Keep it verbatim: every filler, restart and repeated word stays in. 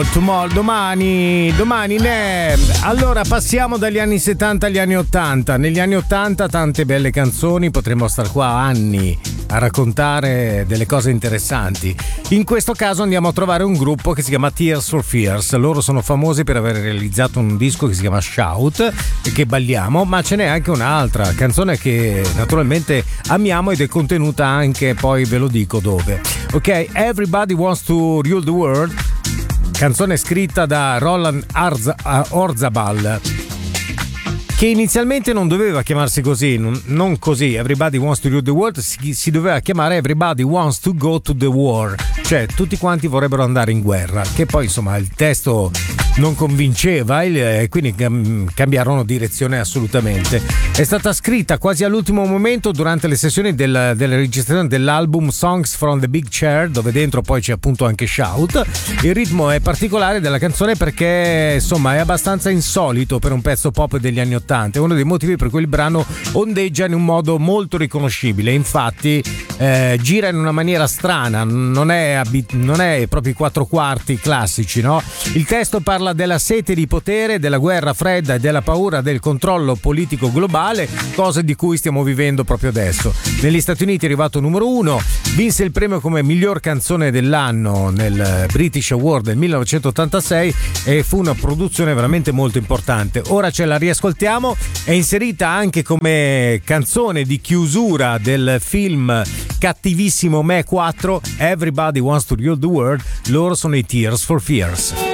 Tomorrow, domani, domani ne. Allora passiamo dagli anni settanta agli anni ottanta. Negli anni ottanta tante belle canzoni, potremmo star qua anni a raccontare delle cose interessanti. In questo caso andiamo a trovare un gruppo che si chiama Tears for Fears. Loro sono famosi per aver realizzato un disco che si chiama Shout e che balliamo, ma ce n'è anche un'altra canzone che naturalmente amiamo ed è contenuta anche, poi ve lo dico dove. Ok, Everybody Wants to Rule the World, canzone scritta da Roland Arza- Orzabal, che inizialmente non doveva chiamarsi così, non, non così, Everybody Wants to Rule the World, si, si doveva chiamare Everybody Wants to Go to the War, cioè tutti quanti vorrebbero andare in guerra, che poi insomma il testo non convinceva e quindi cambiarono direzione assolutamente. È stata scritta quasi all'ultimo momento durante le sessioni del, della registrazione dell'album Songs from the Big Chair, dove dentro poi c'è appunto anche Shout. Il ritmo è particolare della canzone perché insomma è abbastanza insolito per un pezzo pop degli anni ottanta, è uno dei motivi per cui il brano ondeggia in un modo molto riconoscibile. Infatti eh, gira in una maniera strana, non è, abit- non è proprio i quattro quarti classici, no? Il testo parla della sete di potere, della guerra fredda e della paura del controllo politico globale, cose di cui stiamo vivendo proprio adesso. Negli Stati Uniti è arrivato numero uno, vinse il premio come miglior canzone dell'anno nel British Award del millenovecentottantasei e fu una produzione veramente molto importante. Ora ce la riascoltiamo, è inserita anche come canzone di chiusura del film cattivissimo Me quattro, Everybody Wants to Rule the World. Loro sono i Tears for Fears.